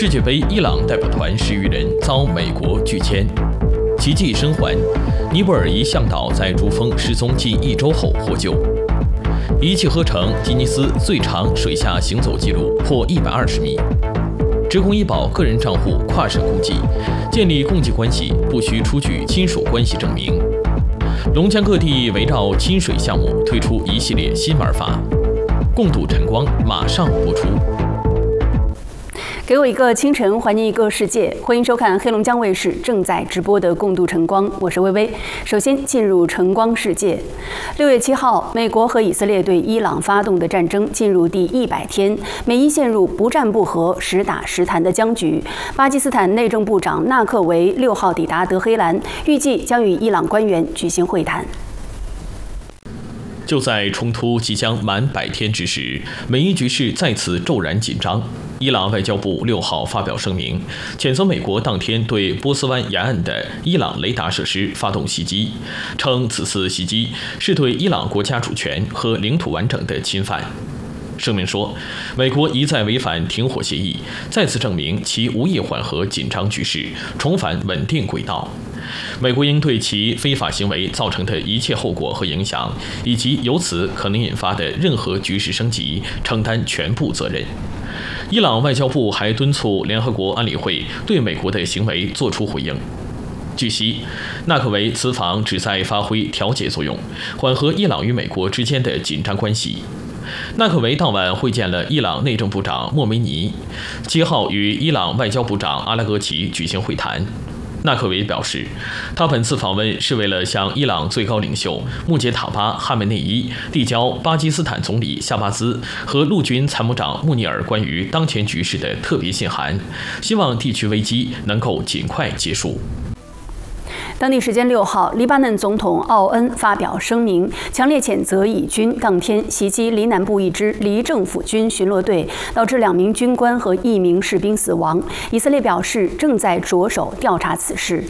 世界杯伊朗代表团10余人遭美国拒签，奇迹生还，尼泊尔一向导在珠峰失踪近1周后获救。一气呵成，吉尼斯最长水下行走纪录破120米。职工医保个人账户跨省共济，建立共济关系不需出具亲属关系证明。龙江各地围绕亲水项目推出一系列新玩法。共度晨光马上播出。 给我一个清晨，还你一个世界。欢迎收看黑龙江卫视正在直播的《共度晨光》，我是薇薇。首先进入晨光世界。6月7号，美国和以色列对伊朗发动的战争进入第100天，美伊陷入不战不和、时打时谈的僵局。巴基斯坦内政部长纳克维6号抵达德黑兰，预计将与伊朗官员举行会谈。 就在冲突即将满100天之时，美伊局势再次骤然紧张。伊朗外交部6号发表声明，谴责美国当天对波斯湾沿岸的伊朗雷达设施发动袭击，称此次袭击是对伊朗国家主权和领土完整的侵犯。声明说，美国一再违反停火协议，再次证明其无意缓和紧张局势，重返稳定轨道。美国应对其非法行为造成的一切后果和影响，以及由此可能引发的任何局势升级，承担全部责任。伊朗外交部还敦促联合国安理会对美国的行为作出回应。据悉，纳克维此访旨在发挥调解作用，缓和伊朗与美国之间的紧张关系。纳克维当晚会见了伊朗内政部长莫梅尼，7号与伊朗外交部长阿拉格齐举行会谈。纳克维表示，他本次访问是为了向伊朗最高领袖穆杰塔巴·哈梅内伊递交巴基斯坦总理夏巴兹和陆军参谋长穆尼尔关于当前局势的特别信函，希望地区危机能够尽快结束。 当地时间6号，黎巴嫩总统奥恩发表声明，强烈谴责以军当天袭击黎南部一支黎政府军巡逻队，导致2名军官和1名士兵死亡。以色列表示正在着手调查此事。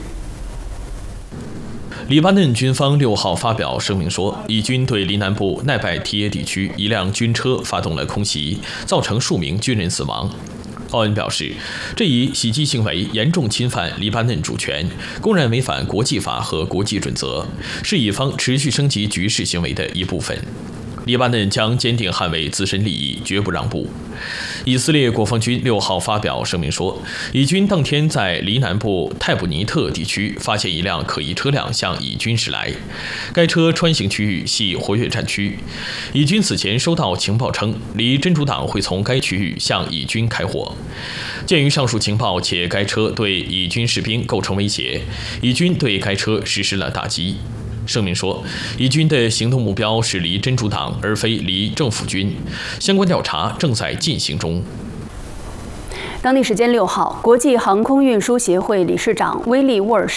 黎巴嫩军方6号发表声明说，以军对黎南部奈拜提耶地区一辆军车发动了空袭，造成数名军人死亡。奥恩表示，这一袭击行为严重侵犯黎巴嫩主权，公然违反国际法和国际准则，是以方持续升级局势行为的一部分。黎巴嫩将坚定捍卫自身利益，绝不让步。以色列国防军6号发表声明说，以军当天在黎南部泰布尼特地区发现一辆可疑车辆向以军驶来，该车穿行区域系活跃战区。以军此前收到情报称，黎真主党会从该区域向以军开火。鉴于上述情报且该车对以军士兵构成威胁，以军对该车实施了打击。声明说，以军的行动目标是黎真主党，而非黎政府军。相关调查正在进行中。 当地时间6号，国际航空运输协会理事长威利·沃尔